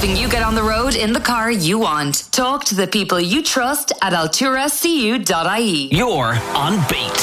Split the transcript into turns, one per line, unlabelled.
helping you get on the road in the car you want. Talk to the people you trust at alturacu.ie.
You're on Beat.